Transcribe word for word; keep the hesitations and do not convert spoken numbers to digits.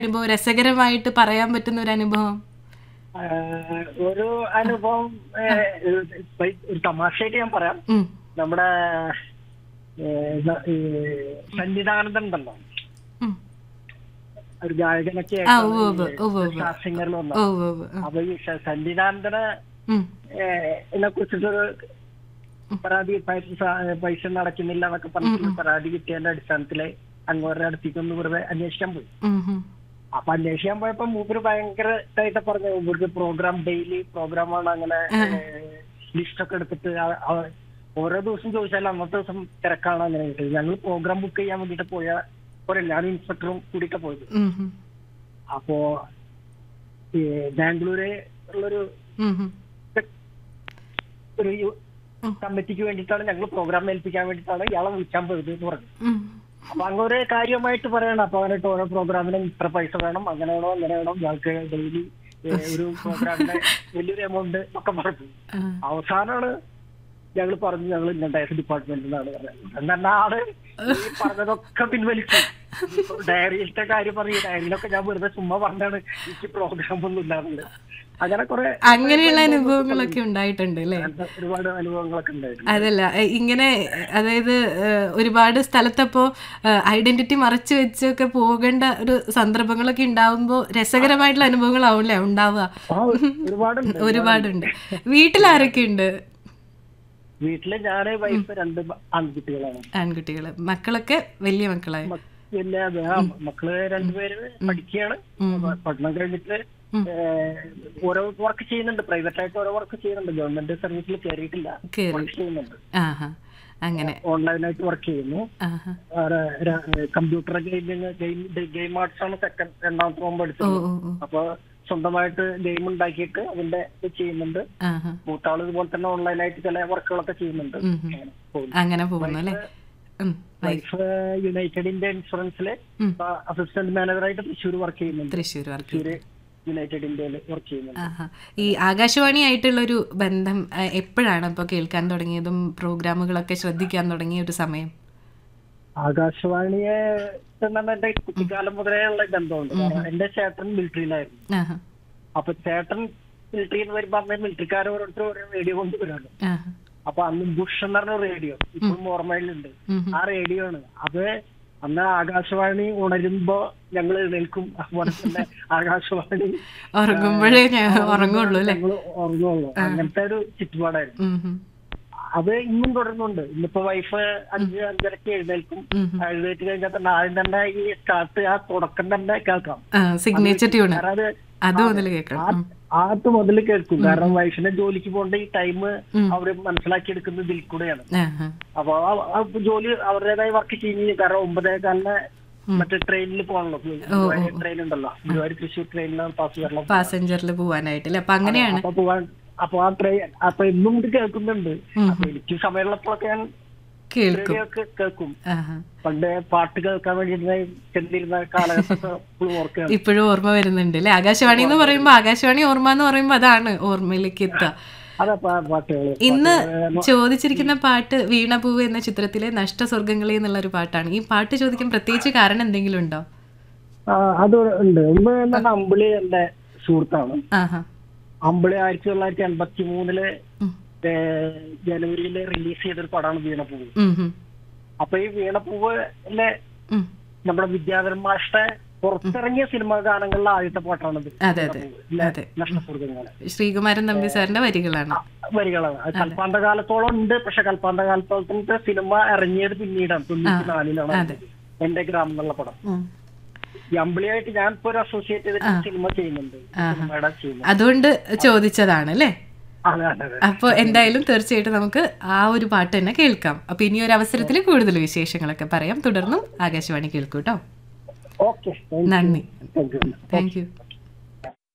അനുഭവം രസകരമായിട്ട് പറയാൻ പറ്റുന്ന ഒരു അനുഭവം? ആഹ് ഒരു അനുഭവം ഏഹ്, ഇപ്പൊ ഒരു തമാശയായിട്ട് ഞാൻ പറയാം. ഉം. നമ്മുടെ ഏഹ്, ന- ഈ സന്നിധാനന്ദൻ ഉണ്ടല്ലോ, ഉം. ഒരു ഗായകനൊക്കെ ആ ആയിട്ടാണ് ഉവ്വ് ഉവ്വ് ഉവ്വ് ഈ ഉവ്വ്. സ്റ്റാർ സിംഗറിൽ വന്നത്. ഉവ്വ് ഉവ്വ്. ആ. അപ്പൊ ഈ സ- സന്നിധാനന്ദനെ ഉം. എന്നെ കുറിച്ചിട്ടൊരു പരാതി, പൈസ സ- പൈസ ഒന്നും അടയ്ക്കുന്നില്ല എന്നൊക്കെ പറഞ്ഞിട്ടുള്ള പരാതി കിട്ടിയതിന്റെ അടിസ്ഥാനത്തില് അങ്ങോട്ട് അടുത്തേക്കൊന്ന് വെറുതെ അന്വേഷിക്കാൻ പോയി. ഉം. ഉം. അപ്പൊ അന്വേഷിക്കാൻ പോയപ്പോ മൂപ്പര് ഭയങ്കരമായിട്ട് പറഞ്ഞു, മൂപ്പർക്ക് പ്രോഗ്രാം ഡെയിലി പ്രോഗ്രാമാണ്, അങ്ങനെ ലിസ്റ്റ് ഒക്കെ എടുത്തിട്ട് ആ- ആ- ഓരോ ദിവസം ചോദിച്ചാൽ അന്നത്തെ ദിവസം തിരക്കാണ്. അങ്ങനെ കിട്ടും. ഞങ്ങൾ പ്രോഗ്രാം ബുക്ക് ചെയ്യാൻ വേണ്ടിട്ട് പോയ പോരെ, ഞാനും ഇൻസ്പെക്ടറും കൂടിയിട്ട് പോയത്. ഉം. ഉം. അപ്പോ ഈ ബാംഗ്ലൂര് ഉള്ളൊരു ഉം. ഉം. ഒരു കമ്മിറ്റിക്ക് വേണ്ടിയിട്ടാണ് ഞങ്ങൾ പ്രോഗ്രാം ഏൽപ്പിക്കാൻ വേണ്ടിയിട്ടാണ് ഇയാളെ വിളിക്കാൻ പോയത് എന്ന് പറഞ്ഞു. ഉം. അപ്പൊ അങ്ങ് ഒരു കാര്യമായിട്ട് പറയണം. അപ്പൊ അവനായിട്ട് ഓരോ പ്രോഗ്രാമിനും ഇത്ര പൈസ വേണം, അങ്ങനെ വേണോ അങ്ങനെ വേണം, ഇയാൾക്ക് ഡെയിലി ഒരു പ്രോഗ്രാമിന്റെ വലിയൊരു എമൗണ്ട് ഒക്കെ പറഞ്ഞു. ആ. അവസാനമാണ് ഞങ്ങൾ പറഞ്ഞു, ഞങ്ങൾ ഇൻഡയറക്ട് ഡിപ്പാർട്ട്മെന്റിൽ നിന്നാണ് പറഞ്ഞത്. എന്നാൽ ആള് ഈ പറഞ്ഞതൊക്കെ പിൻവലിച്ചു. ഡയറിയിലത്തെ കാര്യം പറയും, ഡയറിയിലൊക്കെ ഞാൻ വെറുതെ ചുമ്മാ പറഞ്ഞാണ്, എനിക്ക് പ്രോഗ്രാം ഒന്നും ഇല്ലാന്നുള്ളത്. അങ്ങനെ കുറെ അങ്ങനെയുള്ള അനുഭവങ്ങളൊക്കെ ഉണ്ടായിട്ടുണ്ട് അല്ലേ? ഒരുപാട് അനുഭവങ്ങളൊക്കെ ഉണ്ടായിരുന്നു. അതല്ല എ, ഇങ്ങനെ അതായത് ഏഹ്, ഒരുപാട് സ്ഥലത്തപ്പോ ഐഡന്റിറ്റി മറച്ചു വെച്ചൊക്കെ പോകേണ്ട ഒരു സന്ദർഭങ്ങളൊക്കെ ഉണ്ടാവുമ്പോ രസകരമായിട്ടുള്ള അനുഭവങ്ങളാവൂല്ലേ ഉണ്ടാവുക? ആ, ഒരുപാടുണ്ട്. ഒരുപാടുണ്ട്. വീട്ടിലാരൊക്കെ ഉണ്ട്? വീട്ടില് ഞാന് വൈഫ് രണ്ട് മ- ആൺകുട്ടികളാണ്. ആൺകുട്ടികള്. മക്കളൊക്കെ വലിയ മക്കളായി? മ- പിന്നെ അത് ആ മക്കള് രണ്ടുപേര് പഠിക്കുകയാണ്. പഠനം കഴിഞ്ഞിട്ട് ഏഹ്, ഓരോ വർക്ക് ചെയ്യുന്നുണ്ട്, പ്രൈവറ്റ് ആയിട്ട് ഓരോ വർക്ക് ചെയ്യുന്നുണ്ട്. ഗവൺമെന്റ് സർവീസിൽ കയറിയിട്ടില്ല, കേറി. വർക്ക് ചെയ്യുന്നുണ്ട്. ആഹാ. അങ്ങനെ. ഓൺലൈനായിട്ട് വർക്ക് ചെയ്യുന്നു. ആഹാ. Computer gaming game game arts ആണ് സെക്കൻഡ് രണ്ടാമത്തെ പോകുമ്പോൾ ഓ എടുത്തത്. ഓ ഓ. അപ്പൊ സ്വന്തമായിട്ട് ഗെയിം ഉണ്ടാക്കിയിട്ട് അതിന്റെ ഇത് ചെയ്യുന്നുണ്ട്. ആഹാ. മൂത്താള് ഇതുപോലെ തന്നെ ഓൺലൈനായിട്ട് ചില വർക്കുകളൊക്കെ ചെയ്യുന്നുണ്ട്. ഉം ഉം. അങ്ങനെ പോകുന്നു. അങ്ങനെ പോകുന്നു അല്ലേ? ഉം. വൈഫ് യുണൈറ്റഡ് ഇന്ത്യ ഇൻഷുറൻസിലെ ഉം. അസിസ്റ്റന്റ് മാനേജറായിട്ട് തൃശ്ശൂർ വർക്ക് ചെയ്യുന്നുണ്ട്. തൃശ്ശൂർ വർക്ക് തൃശ്ശൂര് യുണൈറ്റഡ് ഇന്ത്യയിൽ വർക്ക് ചെയ്യുന്നുണ്ട്. ആഹാ. ഈ ആകാശവാണിയായിട്ടുള്ളൊരു ബന്ധം ആ, എപ്പോഴാണ് ഇപ്പോൾ കേൾക്കാൻ തുടങ്ങിയതും പ്രോഗ്രാമുകളൊക്കെ ശ്രദ്ധിക്കാൻ തുടങ്ങിയ ഒരു സമയം? ആകാശവാണിയെ തന്നെ എന്റെ കുട്ടിക്കാലം മുതലേ ഉള്ള ബന്ധമുണ്ട്. കാരണം എന്റെ ചേട്ടൻ മിലിറ്ററിയിലായിരുന്നു. ആഹാ. അപ്പൊ ചേട്ടൻ മിലിറ്ററിയിൽ നിന്ന് വരുമ്പോ അന്ന് മിലിറ്ററിക്കാർ ഓരോരുത്തർ ഓരോ റേഡിയോ കൊണ്ടുവരാണ്. ആഹാ. അപ്പൊ അന്ന് ബുഷ് എന്ന് പറഞ്ഞ റേഡിയോ ഇപ്പോഴും ഓർമ്മയിലുണ്ട്. ഉം. ആ റേഡിയോ ആണ് അത്. അന്ന് ആകാശവാണി ഉണരുമ്പോ ഞങ്ങൾ എഴുന്നേൽക്കും. അതുപോലെ തന്നെ ആകാശവാണി ഉറങ്ങുമ്പോഴേ ഞാൻ ഉറങ്ങുള്ളൂ അല്ലേ? ഞങ്ങൾ ഉറങ്ങുള്ളൂ. അങ്ങനത്തെ ഒരു ചുറ്റുപാടായിരുന്നു. ഉം ഉം. അത് ഇന്നും തുടരുന്നുണ്ട്. ഇന്നിപ്പോ വൈഫ് അഞ്ച് അഞ്ചരക്ക് എഴുന്നേൽക്കും. ഉം ഉം. എഴുന്നേറ്റ് കഴിഞ്ഞാൽ തന്നെ ആദ്യം തന്നെ ഈ സ്റ്റാർട്ട് ആ തുടക്കം തന്നെ കേൾക്കാം. ആ, സിഗ്നേച്ചർ ട്യൂണ് കാരണം അത് അത് മുതൽ കേൾക്കണം. ഉം. ആദ്യം മുതൽ കേൾക്കും. കാരണം വൈഫിനെ ജോലിക്ക് പോകേണ്ട ഈ ടൈം ഉം. അവര് മനസ്സിലാക്കി എടുക്കുന്നത് ഇതിൽ കൂടെയാണ്. ആഹാ. അപ്പൊ ആ- ആ ജോലി അവരുടേതായ വർക്ക് ചെയ്യുന്നു. കാരണം ഒമ്പതേ കാലിന് മറ്റേ ട്രെയിനിൽ പോകണല്ലോ. ഗുരുവായൂർ ട്രെയിൻ ഉണ്ടല്ലോ, ഗുരുവായൂർ തൃശ്ശൂർ ട്രെയിനിലാണ് പാസ് ചെയ്യണം. പാസഞ്ചറിൽ പോവാനായിട്ടല്ലേ? അപ്പൊ അങ്ങനെയാണ്. അപ്പൊ പോവാൻ അപ്പൊ ആ ട്രെയിൻ അപ്പൊ എന്നും ഇത് കേൾക്കുന്നുണ്ട്. അപ്പൊ എനിക്ക് സമയമുള്ളപ്പോഴൊക്കെ ഞാൻ കേൾക്കും. റേഡിയോ ഒക്കെ കേൾക്കും. ആഹാ. പണ്ട് പാട്ട് കേൾക്കാൻ വേണ്ടി ചെന്നിരുന്ന കാലഘട്ടത്തെ ഇപ്പോഴും ഓർക്കുകയാണ്. ഇപ്പോഴും ഓർമ്മ വരുന്നുണ്ട് അല്ലേ? ആകാശവാണി എന്ന് പറയുമ്പോ ആകാശവാണി ഓർമ്മ എന്ന് പറയുമ്പോ അതാണ് ഓർമ്മയിലേക്ക് എത്തുക. അതാ പാട്ടുകള്. ഇന്ന് ചോദിച്ചിരിക്കുന്ന പാട്ട് വീണപൂവ് എന്ന ചിത്രത്തിലെ നഷ്ടസ്വർഗങ്ങളെ എന്നുള്ള ഒരു പാട്ടാണ്. ഈ പാട്ട് ചോദിക്കാൻ പ്രത്യേകിച്ച് കാരണം എന്തെങ്കിലും ഉണ്ടോ? ആ, അത് ഉണ്ട്. മുമ്പ് എന്താണ്, അമ്പിളി എന്റെ സുഹൃത്താണ്. ആഹാ. അമ്പിളി ആയിരത്തി തൊള്ളായിരത്തി എൺപത്തി മൂന്നില് ഉം. ജനുവരിയില് റിലീസ് ചെയ്തൊരു പടമാണ് വീണപൂവ്. ഉം ഉം. അപ്പൊ ഈ വീണപൂവിലെ ഉം. നമ്മുടെ വിദ്യാധരൻ മാഷ്ടെ പുറത്തിറങ്ങിയ സിനിമാ ഗാനങ്ങളിലെ ആദ്യത്തെ പാട്ടാണത്. അതെ അതെ അതെ. നഷ്ടസ്വർഗങ്ങള് ശ്രീകുമാരൻ തമ്പി സാറിന്റെ വരികളാണ്. വരികളാണ്. അത് കൽപ്പാന്ത കാലത്തോളം ഉണ്ട്. പക്ഷെ കൽപ്പാന്ത കാലത്തോളത്തെ സിനിമ ഇറങ്ങിയത് പിന്നീടാണ്, തൊണ്ണൂറ്റി നാലിലാണ് എന്റെ ഗ്രാമം എന്നുള്ള പടം. ഉം. ഈ അമ്പിളിയായിട്ട് ഞാൻ ഇപ്പൊ ഒരു അസോസിയേറ്റ് ചെയ്തിട്ട് സിനിമ ചെയ്യുന്നുണ്ട്. സിനിമയുടെ ചെയ്യുന്നു. അതുകൊണ്ട് ചോദിച്ചതാണ് അല്ലേ? അതെ അതെ അതെ. അപ്പൊ എന്തായാലും തീർച്ചയായിട്ടും നമുക്ക് ആ ഒരു പാട്ട് തന്നെ കേൾക്കാം. അപ്പൊ ഇനി ഒരു അവസരത്തിൽ കൂടുതൽ വിശേഷങ്ങളൊക്കെ പറയാം. തുടർന്നും ആകാശവാണി കേൾക്കൂട്ടോ. ഓക്കെ, നന്ദി. Thank you. Thank you.